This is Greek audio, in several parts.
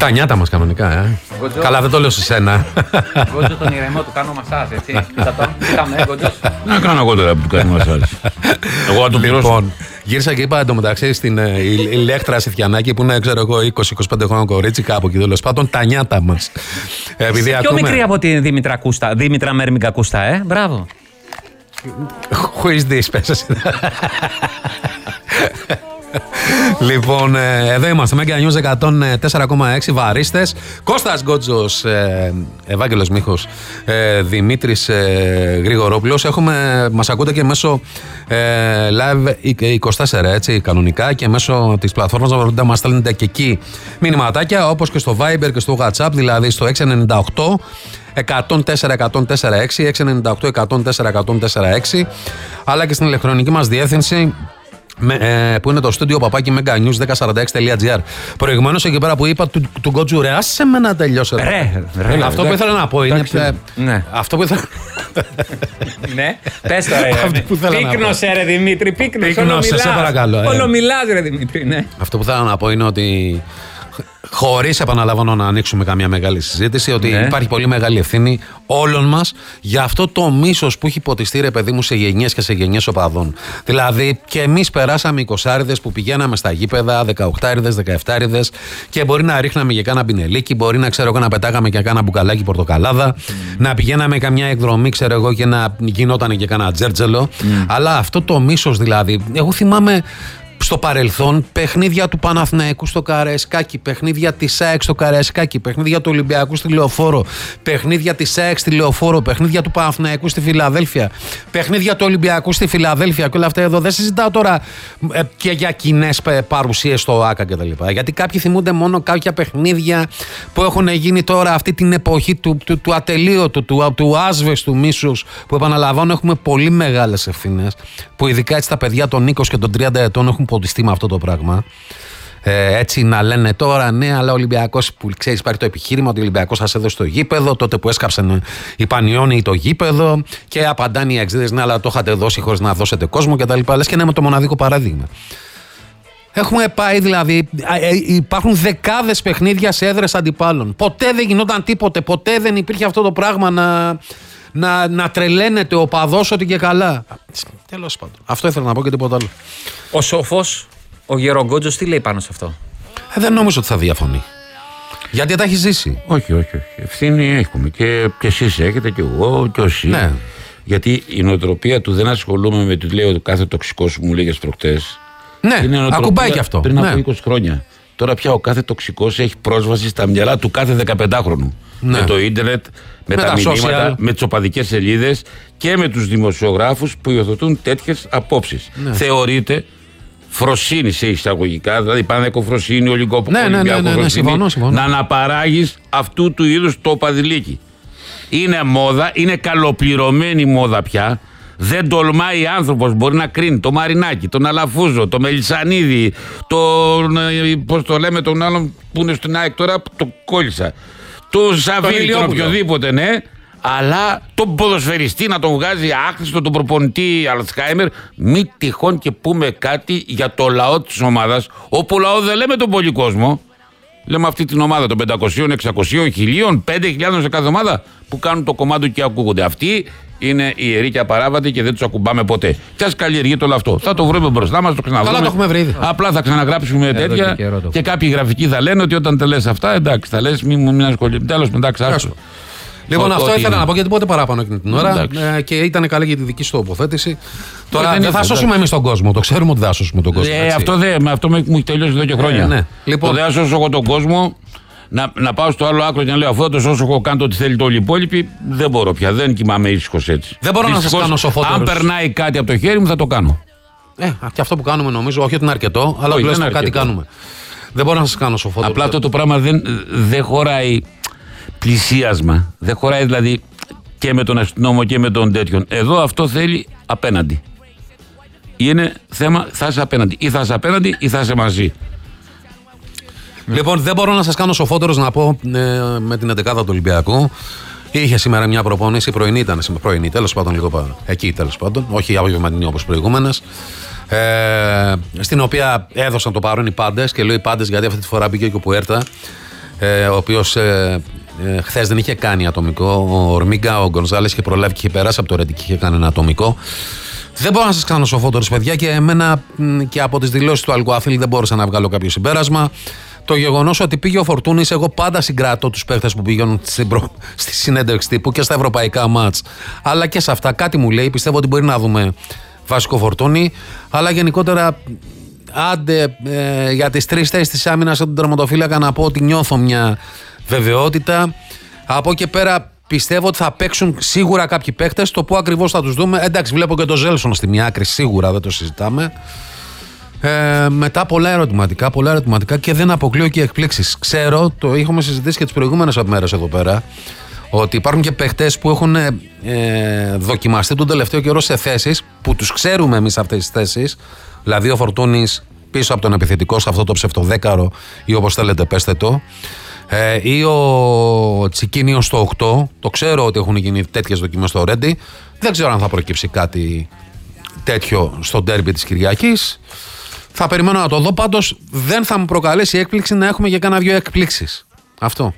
Τα νιάτα μας κανονικά, Καλά, δεν το λέω σε σένα. Γκότζο τον ηρεμό του κάνω μασάζ, έτσι. Κοίταμε, Γκότζο. Να κάνω εγώ τώρα που του κάνει μασάζ. Εγώ θα το πληρώσω. Λοιπόν, γύρισα και είπα εντωμεταξύ στην Ηλέκτρα Σιθιανάκη που είναι, ξέρω εγώ, 20-25 χρόνια κορίτσι, κάπου εκεί τέλος πάντων, τα νιάτα μας. Πιο μικρή από την Δήμητρα Κούστα. Δήμητρα Μέρμιγκα Κούστα, μπράβο. Who is this, πες. Λοιπόν, εδώ είμαστε. Mega News 104,6 βαρίστες. Κώστας Γκότζος, Ευάγγελος Μίχος, Δημήτρης Γρηγορόπουλος. Μας ακούτε και μέσω Live 24, έτσι, κανονικά, και μέσω της πλατφόρμας να μας στέλνετε και εκεί μηνυματάκια, όπως και στο Viber και στο WhatsApp, δηλαδή στο 698 104-104-6, 698 104-104-6, αλλά και στην ηλεκτρονική μας διεύθυνση που είναι το στούντιο παπάκι meganews1046.gr. Προηγουμένως εκεί πέρα που είπα του Γκότζου, ρε, άσε με να τελειώσω. Αυτό που ήθελα να πω είναι. Αυτό που ήθελα. Ναι, πες το, ρε. Πύκνωσε, ρε Δημήτρη, πύκνωσε. Σε παρακαλώ. Όλο μιλάς, ρε Δημήτρη, ναι. Αυτό που θέλω να πω είναι ότι, χωρίς, επαναλαμβάνω, να ανοίξουμε καμία μεγάλη συζήτηση, ότι υπάρχει πολύ μεγάλη ευθύνη όλων μας για αυτό το μίσος που έχει ποτιστεί, ρε παιδί μου, σε γενιές και σε γενιές οπαδών. Δηλαδή, και εμείς περάσαμε 20άριδες που πηγαίναμε στα γήπεδα, 18άριδες, 17άριδες, και μπορεί να ρίχναμε και κάνα πινελίκι, μπορεί να, ξέρω εγώ, να πετάγαμε και κάνα μπουκαλάκι πορτοκαλάδα, να πηγαίναμε καμιά εκδρομή, ξέρω εγώ, και να γινόταν και κάνα τζέρτζελο. Αλλά αυτό το μίσος, δηλαδή, εγώ θυμάμαι στο παρελθόν παιχνίδια του Παναθηναϊκού στο Καραϊσκάκι, παιχνίδια της ΑΕΚ στο Καραϊσκάκι, παιχνίδια του Ολυμπιακού στη Λεωφόρο, παιχνίδια της ΑΕΚ στη Λεωφόρο, παιχνίδια του Παναθηναϊκού στη Φιλαδέλφια, παιχνίδια του Ολυμπιακού στη Φιλαδέλφια, και όλα αυτά εδώ. Δεν συζητάω τώρα και για κοινές παρουσίες στο ΆΚΑ κτλ. Γιατί κάποιοι θυμούνται μόνο κάποια παιχνίδια που έχουν γίνει τώρα αυτή την εποχή του ατελείωτου, του άσβεστου μίσους, που, επαναλαμβάνω, έχουμε πολύ μεγάλες ευθύνες, που ειδικά έτσι τα παιδιά των 20 και των 30 ετών έχουν ποτιστεί με αυτό το πράγμα. Έτσι να λένε τώρα, ναι, αλλά ο Ολυμπιακός, που ξέρεις, υπάρχει το επιχείρημα ότι ο Ολυμπιακός σας έδωσε το γήπεδο, τότε που έσκαψαν οι Πανιόνιοι το γήπεδο, και απαντάνε οι εξήδες, ναι, αλλά το είχατε δώσει χωρίς να δώσετε κόσμο κτλ. Λες και είναι με το μοναδικό παράδειγμα. Έχουμε πάει, δηλαδή, υπάρχουν δεκάδες παιχνίδια σε έδρες αντιπάλων. Ποτέ δεν γινόταν τίποτε, ποτέ δεν υπήρχε αυτό το πράγμα να τρελαίνεται ο παδός ότι και καλά. Τέλος πάντων. Αυτό ήθελα να πω και τίποτα άλλο. Ο σοφός, ο Γερογκότζος, τι λέει πάνω σε αυτό? Δεν νομίζω ότι θα διαφωνεί. Γιατί τα έχει ζήσει. Όχι. Ευθύνη έχουμε. Και εσείς έχετε, και εγώ, και όσοι. Ναι. Γιατί η νοοτροπία του δεν ασχολούμαι με, του λέει, κάθε τοξικό σου μου λέγες προχτές. Ναι, ακουμπάει και αυτό. Πριν από 20 χρόνια. Τώρα πια ο κάθε τοξικός έχει πρόσβαση στα μυαλά του κάθε 15χρονου. Ναι. Με το ίντερνετ, με τα μηνύματα, social, με τις οπαδικές σελίδες και με τους δημοσιογράφους που υιοθετούν τέτοιες απόψεις. Ναι. Θεωρείται φροσύνη, σε εισαγωγικά, δηλαδή πανεκοφροσύνη, ολυμπιακοφροσύνη, συμφωνώ. Να αναπαράγεις αυτού του είδους το οπαδηλίκι. Είναι μόδα, είναι καλοπληρωμένη μόδα πια. Δεν τολμάει άνθρωπος, μπορεί να κρίνει το Μαρινάκι, τον Αλαφούζο, το Μελισσανίδη, πώς το λέμε, τον άλλον που είναι στην ΑΕΚ τώρα, το κόλλησα, τον Σαββίδη, τον οποιοδήποτε, ναι, αλλά τον ποδοσφαιριστή να τον βγάζει άχρηστο, τον προπονητή Αλτσχάιμερ. Μη τυχόν και πούμε κάτι για το λαό της ομάδας, όπου λαό δεν λέμε τον πολύ κόσμο. Λέμε αυτή την ομάδα των 500, 600, 1000, 5.000 σε κάθε ομάδα που κάνουν το κομμάτι και ακούγονται. Αυτοί είναι ιεροί και απαράβατοι και δεν τους ακουμπάμε ποτέ. Κι ας καλλιεργείται όλο αυτό. Θα το βρούμε μπροστά μας, το ξαναδούμε. Καλά, το έχουμε βρει ήδη. Απλά θα ξαναγράψουμε τέτοια και κάποιοι γραφικοί θα λένε ότι όταν τα λες αυτά, εντάξει, θα λες μην ασχολείται. Τέλος, εντάξει, άστο. Λοιπόν, αυτό ήθελα να πω, γιατί πότε παράπανω εκείνη την ώρα και ήταν καλή για τη δική σου τοποθέτηση. Τώρα δεν θα σώσουμε εμείς τον κόσμο, το ξέρουμε ότι δεν θα σώσουμε τον κόσμο. Αυτό μου έχει τελειώσει εδώ και χρόνια. Ναι. Λοιπόν, δεν θα σώσω εγώ τον κόσμο. Να πάω στο άλλο άκρο και να λέω, αφού θα το σώσω εγώ, κάνω ό,τι θέλει το όλοι οι υπόλοιποι, δεν μπορώ πια. Δεν κοιμάμαι ήσυχος έτσι. Δεν μπορώ να σας κάνω σοφότερος. Αν περνάει κάτι από το χέρι μου, θα το κάνω. Και αυτό που κάνουμε, νομίζω, όχι ότι είναι αρκετό, αλλά τουλάχιστον κάτι κάνουμε. Δεν μπορώ να σας κάνω σοφότερος. Απλά αυτό το πράγμα δεν χωράει πλησίασμα. Δεν χωράει δηλαδή και με τον αστυνόμο και με τον τέτοιον. Εδώ αυτό θέλει απέναντι. Είναι θέμα, θα είσαι απέναντι. Ή θα είσαι απέναντι ή θα είσαι μαζί. Λοιπόν, δεν μπορώ να σας κάνω σοφότερος να πω με την 11η του Ολυμπιακού. Είχε σήμερα μια προπόνηση, πρωινή, τέλος πάντων, λίγο εκεί τέλος πάντων, όχι απογευματινή όπως προηγούμενες. Στην οποία έδωσαν το παρόν οι πάντες, και λέω οι πάντες γιατί αυτή τη φορά μπήκε και ο Πουέρτα. ο οποίος χθες δεν είχε κάνει ατομικό. Ο Ορμίγκα, ο Γκονζάλες είχε προλάβει και είχε περάσει από το Ρέντι και είχε κάνει ένα ατομικό. Δεν μπορώ να σας κάνω σοφότερες, παιδιά, και εμένα και από τις δηλώσεις του Αλγκουαφίλ δεν μπόρεσα να βγάλω κάποιο συμπέρασμα. Το γεγονός ότι πήγε ο Φορτούνης, εγώ πάντα συγκρατώ τους παίχτες που πηγαίνουν στη συνέντευξη τύπου και στα ευρωπαϊκά μάτς, αλλά και σε αυτά κάτι μου λέει. Πιστεύω ότι μπορεί να δούμε βασικό Φορτούνη, αλλά γενικότερα άντε για τις 3 θέσεις της άμυνας από τον τερματοφύλακα να πω ότι νιώθω μια βεβαιότητα. Από εκεί πέρα πιστεύω ότι θα παίξουν σίγουρα κάποιοι παίχτες. Το που ακριβώς θα τους δούμε, εντάξει, βλέπω και το Ζέλσον στη μια άκρη, σίγουρα δεν το συζητάμε. Μετά πολλά ερωτηματικά και δεν αποκλείω και εκπλήξεις. Ξέρω, το είχαμε συζητήσει και τις προηγούμενες μέρες εδώ πέρα, ότι υπάρχουν και παίχτες που έχουν δοκιμαστεί τον τελευταίο καιρό σε θέσεις που τους ξέρουμε εμείς αυτές τις θέσεις. Δηλαδή ο Φορτούνης πίσω από τον επιθετικό σε αυτό το ψευτοδέκαρο ή όπως θέλετε πέστε το, ή ο Τσικίνιος στο 8. Το ξέρω ότι έχουν γίνει τέτοιες δοκιμές στο Ρέντι. Δεν ξέρω αν θα προκύψει κάτι τέτοιο στο ντέρμπι της Κυριακής. Θα περιμένω να το δω. Πάντως δεν θα μου προκαλέσει έκπληξη να έχουμε και κάνα 2 εκπλήξεις. Αυτό.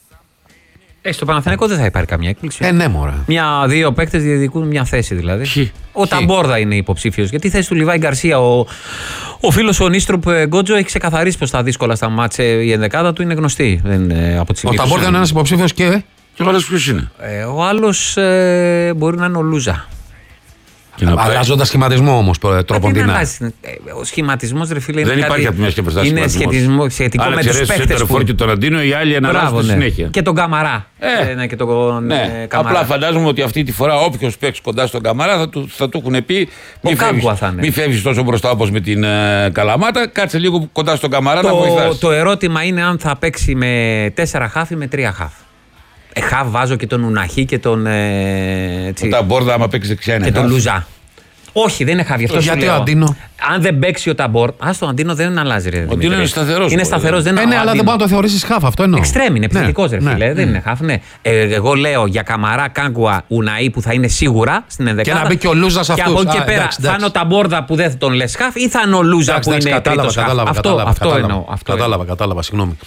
Στο Παναθηναϊκό δεν θα υπάρχει καμία έκπληξη. Ναι, μωρά. 1-2 παίκτες διεκδικούν μια θέση δηλαδή. Ο Ταμπόρδα είναι υποψήφιος. Γιατί η θέση του Λιβάη Γκαρσία, ο φίλος ο Νίστρουπ Γκότζο, έχει ξεκαθαρίσει πως τα δύσκολα στα μάτσε η ενδεκάδα του είναι γνωστή. Ο Ταμπόρδα είναι ένας υποψήφιος και ο άλλος ποιος είναι? Ο άλλος μπορεί να είναι ο Λούζα. Αλλάζοντας σχηματισμό όμως τροποντινά. Ο σχηματισμός, ρε φίλε, δεν υπάρχει από μια σκεπαστά σχηματισμός. Είναι σχετικό με τους παίχτες που... και τον Αντίνο, οι άλλοι αναλάζουν στη συνέχεια. Και τον Καμαρά. Και τον Καμαρά. Απλά φαντάζομαι ότι αυτή τη φορά όποιος παίξει κοντά στον Καμαρά θα του έχουν πει μη φεύγεις τόσο μπροστά όπως με την Καλαμάτα, κάτσε λίγο κοντά στον Καμαρά να βοηθάς. Το ερώτημα είναι αν θα παίξει με 4 χαφ ή με 3 χαφ. Χαβ βάζω και τον Ουναχή και τον. Ο Ταμπόρδα, άμα παίξει δεξιά είναι. Και τον Λουζά. Όχι, δεν είναι Χαβ. Γι' αυτό σου λέω. Αντίνο. Αν δεν παίξει ο Ταμπόρ. Ο Αντίνο δεν αλλάζει. Ο Αντίνο είναι σταθερός. Είναι σταθερός. Ναι, αλλά δεν μπορεί να το θεωρήσει Χαβ, αυτό εννοώ. Εξτρέμ είναι, επιθετικός ρε φίλε. Δεν είναι Χαβ. Ναι. Εγώ λέω για Καμαρά, Κάγκουα, Ουναή που θα είναι σίγουρα στην ενδεκάδα. Και να μπει και ο Λούζα αυτούς. Και από εκεί και πέρα θα είναι ο Ταμπόρδα που δεν τον λε Χαβ ή θα είναι ο Λούζα που είναι τρίτος Χαβ. Αυτό εννοώ. Κατάλαβα, συγγνώμη.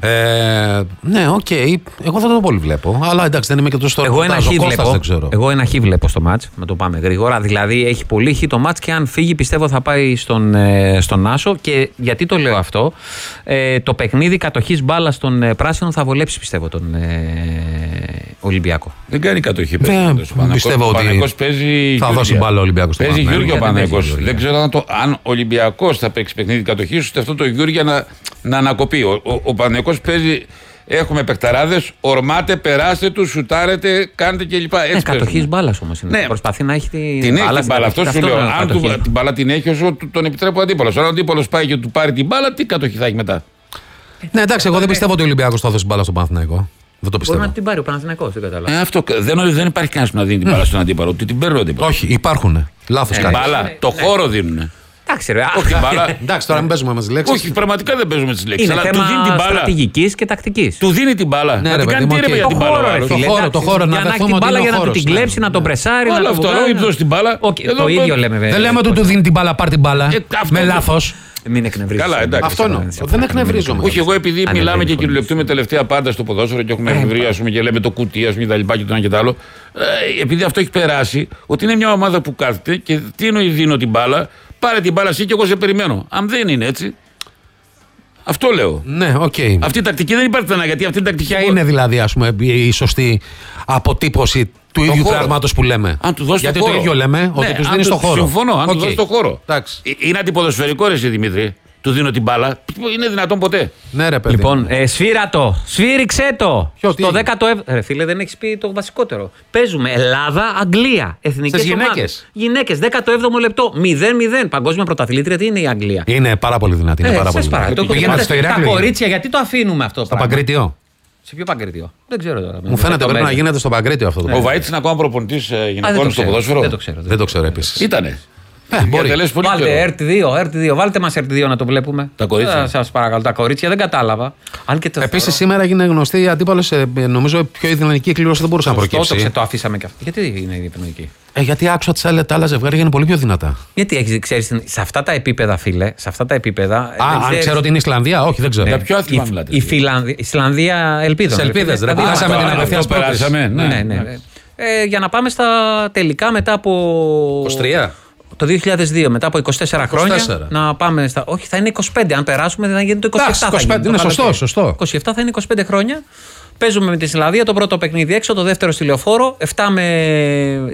Ναι, οκ. Εγώ δεν το πολύ βλέπω. Αλλά εντάξει, δεν είμαι και τόσο Εγώ ένα χ βλέπω στο μάτς. Να το πάμε γρήγορα. Δηλαδή έχει πολύ χ το μάτς και αν φύγει πιστεύω θα πάει στον Άσο. Και γιατί το λέω αυτό, το παιχνίδι κατοχής μπάλας των πράσινων θα βολέψει πιστεύω τον Ολυμπιακό. Δεν κάνει κατοχή. Πιστεύω ότι θα δώσει μπάλα ο Ολυμπιακός. Παίζει Γιούργια ο Παναθηναϊκός. Δεν ξέρω αν ο Ολυμπιακός θα παίξει παιχνίδι κατοχής, ώστε αυτό το Γιούργια να ανακοπεί. Ο Παναθηναϊκός παίζει. Έχουμε παιχταράδες, ορμάτε, περάστε του, σουτάρετε, κάντε κλπ. Κατοχής μπάλας όμως είναι. Ναι. Προσπαθεί να έχει την μπάλα. Αυτό σου λέω. Αν την μπάλα την έχει, όσο τον επιτρέπει ο αντίπαλος. Αν ο αντίπαλος πάει και του πάρει την μπάλα, τι κατοχή θα έχει μετά. Ναι, εντάξει, εγώ δεν πιστεύω ότι ο Ολυμπιακός θα δώσει μπάλα στον Παναθηναϊκό. Δεν το πιστεύω. Μπορεί να την πάρει ο Παναθηναϊκός, δεν κατάλαβα. Αυτό δεν υπάρχει κανένας που να δίνει την μπάλα στον αντίπαλο. Ότι την παίρνει ο αντίπαλος. Όχι, υπάρχουν. Λάθος κάνει. Μπάλα, το χώρο δίνουν. Εντάξει, τώρα μην παίζουμε με τις λέξεις. Όχι, πραγματικά δεν παίζουμε με τις λέξεις. Είναι αλλά θέμα στρατηγικής και τακτικής. Του δίνει την μπάλα. Ναι, να την κάνει τι για την μπάλα. Το χώρο να δεχθούμε ότι είναι ο χώρος. Για να του την κλέψει, να τον πρεσάρει. Όλο αυτό, όχι δώσει την μπάλα. Το ίδιο λέμε βέβαια. Δεν λέμε ότι του δίνει την μπάλα, πάρ' την μπάλα. Με λάθος. Μην εκνευρίζεις. Καλά, εντάξει. Αυτό εννοώ. Δεν εκνευρίζομαι. Όχι, εγώ επειδή μιλάμε και κυριολεκτούμε τελευταία πάντα στο ποδόσφαιρο και έχουμε βρει και λέμε το κουτί και τα λοιπά και το ένα και το άλλο. Επειδή αυτό έχει περάσει, ότι είναι μια ομάδα που κάθεται και τι εννοεί δίνω την μπάλα. Πάρε την μπάλα εσύ και εγώ σε περιμένω. Αν δεν είναι έτσι. Αυτό λέω. Ναι, οκ. Αυτή η τακτική δεν υπάρχει πουθενά. Γιατί αυτή η τακτική. Ποια είναι δηλαδή, ας πούμε, η σωστή αποτύπωση του ίδιου πράγματος που λέμε. Αν του δώσει γιατί το χώρο. Το ίδιο λέμε, ότι του δίνει το χώρο. Συμφωνώ, αν του δώσει το χώρο. Εντάξει. Είναι αντιποδοσφαιρικό ρε εσύ Δημήτρη. Του δίνω την μπάλα. Είναι δυνατόν ποτέ. Ναι, ρε παιδί. Λοιπόν, σφύρα το. Σφύριξε το. Ποιο, στο 17ο. Ρε φίλε, δεν έχει πει το βασικότερο. Παίζουμε Ελλάδα-Αγγλία. Εθνικές γυναίκες. Γυναίκες. 17ο λεπτό. 0-0. Παγκόσμια πρωταθλήτρια. Τι είναι η Αγγλία. Είναι πάρα πολύ δυνατή. Είναι πάρα πολύ δυνατή. Τα κορίτσια, γιατί το αφήνουμε αυτό. Στο Παγκρίτιο. Σε ποιο Παγκρίτιο. Δεν ξέρω τώρα. Μου φαίνεται πρέπει να γίνεται στο Παγκρίτιο αυτό το πράγμα. Ο Βαΐτης είναι ακόμα προπονητής γυναικών στο ποδόσφαιρο. Δεν το ξέρω. Δεν το ξέρω επίσης. Ήτανε. Μπορεί. Βάλτε RT2, βάλτε μας RT2 να το βλέπουμε. Τα κορίτσια. Σας παρακαλώ, τα κορίτσια δεν κατάλαβα. Επίσης σήμερα έγινε γνωστή η αντίπαλος, νομίζω πιο ιδανική εκκλήρωση δεν μπορούσε να προκύψει. Το αφήσαμε και αυτό. Γιατί είναι η ιδανική? Γιατί άκουσα τα άλλα ζευγάρια είναι πολύ πιο δυνατά. Γιατί ξέρεις, σε αυτά τα επίπεδα, φίλε, σε αυτά τα επίπεδα. Αν ξέρω ότι είναι η Ισλανδία, όχι, δεν ξέρω. Για ποιο άθλημα μιλάτε? Η Ισλανδία ελπίδων. Σε ελπίδες, ρε. Χάσαμε την απευθείας πρόκληση. Ναι. Για να πάμε στα τελικά μετά από. 23. Το 2002, μετά από 24 χρόνια. Να πάμε στα. Όχι, θα είναι 25. Αν περάσουμε, δεν θα γίνει το 27. 25, είναι σωστό. 27 θα είναι 25 χρόνια. Παίζουμε με τη Ισλανδία το πρώτο παιχνίδι έξω, το δεύτερο στη Λεωφόρο. 7 με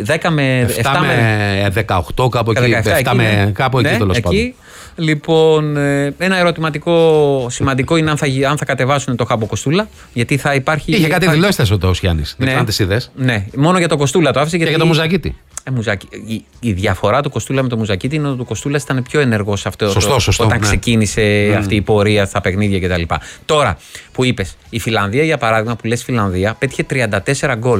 18, κάπου εκεί. 7 κάπου εκεί τέλος πάντων. Λοιπόν, ένα ερωτηματικό σημαντικό είναι αν θα κατεβάσουν το Χάμπο Κοστούλα. Γιατί θα υπάρχει. Είχε κάτι δηλώσεις ο Γιάννης. Δεν ξέρω αν τις είδες. Ναι, μόνο για το Κοστούλα το άφησε. Και για το Μουζακίτη. Η διαφορά του Κοστούλα με το Μουζακίτη είναι ότι ο Κοστούλας ήταν πιο ενεργός αυτό όταν ξεκίνησε αυτή η πορεία στα παιχνίδια κτλ. Τώρα που είπες, η Φιλανδία για παράδειγμα, που λες Φιλανδία, πέτυχε 34 γκολ.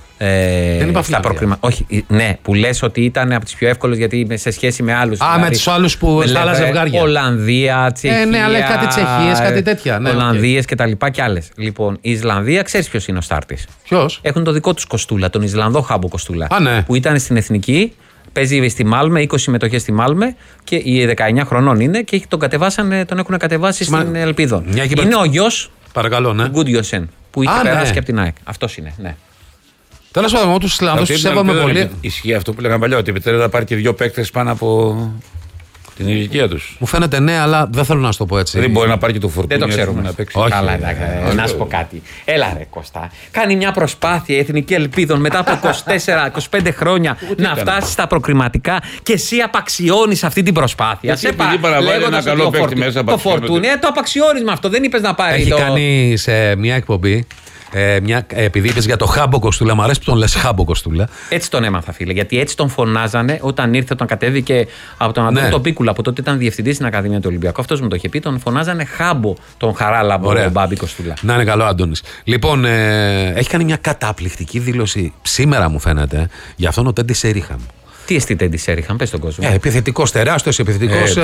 Δεν είπα Φιλανδία. Όχι, ναι, που λες ότι ήταν από τις πιο εύκολες γιατί σε σχέση με άλλους. Με τους άλλους που στα άλλα ζευγάρια. Ολλανδία, Τσεχία. Ναι, αλλά κάτι Τσεχίες, κάτι τέτοια. Ολλανδίες κτλ. Και άλλες. Λοιπόν, η Ισλανδία, ξέρεις ποιος είναι ο στάρτης? Ποιος? Έχουν το δικό τους Κοστούλα, τον Ισλανδό Χάμπο Κοστούλα. Ναι. Που ήταν στην εθνική. Παίζει στη Μάλμε, 20 συμμετοχές στη Μάλμε και οι 19 χρονών είναι και τον έχουν κατεβάσει στην Ελπίδων. Είναι ο γιος του Γκούντιοσεν που είχε περάσει και από την ΑΕΚ. Αυτός είναι, ναι. Τέλος πάντων, εγώ τους Ισλανδούς τους σέβομαι πολύ. Ισχύει αυτό που λέγαμε παλιά, ότι επιτρέπεται να πάρει και 2 παίκτες πάνω από την ηλικία τους. Μου φαίνεται ναι, αλλά δεν θέλω να σου το πω έτσι. Δεν μπορεί να πάρει και το Φορτούνι. Δεν το ξέρουμε. Να παίξει. Καλά, να σου πω κάτι. Έλα ρε Κώστα. Κάνει μια προσπάθεια η Εθνική Ελπίδων μετά από 24-25 χρόνια να φτάσει στα προκριματικά και εσύ απαξιώνεις αυτή την προσπάθεια. Σε παραβάλλει ένα καλό παίκτη μέσα. Το Φορτούνι, το απαξιώνεις με αυτό. Δεν είπες να πάρει. Έχει κάνει σε μια εκπομπή. Επειδή είπες για το Χάμπο Κοστούλα, μου αρέσει που τον λες Χάμπο Κοστούλα. Έτσι τον έμαθα, φίλε. Γιατί έτσι τον φωνάζανε όταν ήρθε, όταν κατέβηκε από τον Αντώνη τον Πίκουλα, από τότε ήταν διευθυντής στην Ακαδημία του Ολυμπιακού. Αυτός μου το είχε πει, τον φωνάζανε Χάμπο, τον Χαράλαμπο, τον Μπάμπη Κοστούλα. Να είναι καλό, Αντώνης. Λοιπόν, έχει κάνει μια καταπληκτική δήλωση σήμερα, μου φαίνεται, για αυτόν ο Τέντι Σέριχαμ. Τι εστί Τέντι Σέριχαμ, πες τον κόσμο. Επιθετικός, τεράστιος επιθετικός.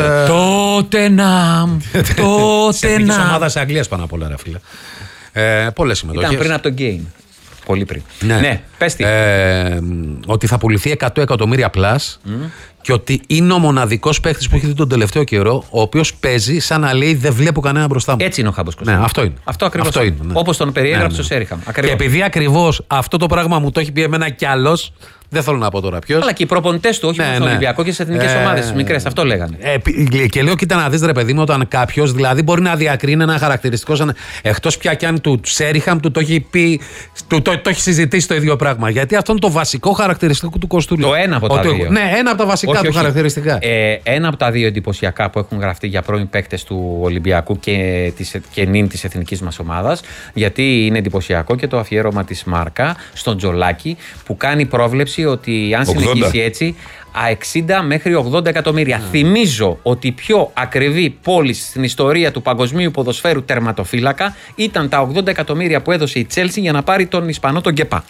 Τότεναμ. Της ομάδας Αγγλίας πάνω απ' όλα, ρε φίλε. Πολλές συμμετοχές. Ήταν πριν από το game. Πολύ πριν. Ναι, πες τι. Ότι θα πουληθεί 100 εκατομμύρια πλάς και ότι είναι ο μοναδικός παίχτης που έχει δει τον τελευταίο καιρό, ο οποίος παίζει σαν να λέει δεν βλέπω κανένα μπροστά μου. Έτσι είναι ο Χάμπος Κοστούλα. Ναι, αυτό είναι. Αυτό ακριβώς είναι. Ναι. Όπως τον περιέγραψε ο Σέριχαμ. Και επειδή ακριβώς αυτό το πράγμα μου το έχει πει εμένα κι άλλος. Δεν θέλω να πω τώρα ποιος. Αλλά και οι προπονητές του, όχι μόνο στον Ολυμπιακό και στις εθνικές ομάδες, τις μικρές, αυτό λέγανε. Και λέω, κοίτα να δεις ρε παιδί μου, όταν κάποιος δηλαδή μπορεί να διακρίνει ένα χαρακτηριστικό, εκτός πια κι αν του Σέριχαμ του το έχει πει, το έχει συζητήσει το ίδιο πράγμα. Γιατί αυτό είναι το βασικό χαρακτηριστικό του Κοστούλη. Το ένα από τα δύο. Ναι, ένα από τα βασικά του χαρακτηριστικά. Ένα από τα δύο εντυπωσιακά που έχουν γραφτεί για πρώην παίκτες του Ολυμπιακού και νυν της εθνικής μας ομάδας. Γιατί είναι εντυπωσιακό και το αφιέρωμα της Μάρκα στον Τζολάκη που κάνει πρόβλεψη ότι αν συνεχίσει έτσι 60 μέχρι 80 εκατομμύρια. Θυμίζω ότι η πιο ακριβή πώληση στην ιστορία του παγκοσμίου ποδοσφαίρου τερματοφύλακα ήταν τα 80 εκατομμύρια που έδωσε η Τσέλσι για να πάρει τον Ισπανό τον Γκεπά.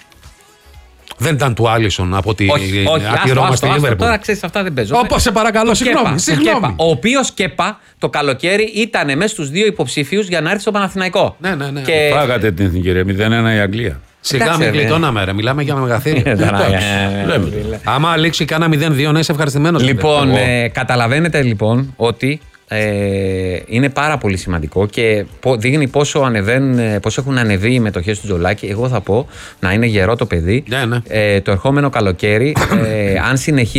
Δεν ήταν του Άλισον από τη Ρώμα στη Λίβερπουλ. Τώρα ξέρεις, αυτά δεν παίζουν. Όπως σε παρακαλώ, συγγνώμη. Ο οποίος Κέπα το καλοκαίρι ήταν μέσα στους δύο υποψήφιους για να έρθει στο Παναθηναϊκό. Ναι. Φάγατε την εθνική, 0-1 η Αγγλία. Σιγά μην κλειτώναμε, ρε. Μιλάμε για μεγαθύρια. Άμα λήξει κάνα 0-2, να είσαι ευχαριστημένος. Λοιπόν, καταλαβαίνετε λοιπόν ότι είναι πάρα πολύ σημαντικό και δείχνει πόσο έχουν ανεβεί οι μετοχές του Τζολάκη. Εγώ θα πω να είναι γερό το παιδί. Το ερχόμενο καλοκαίρι, αν συνεχίσει.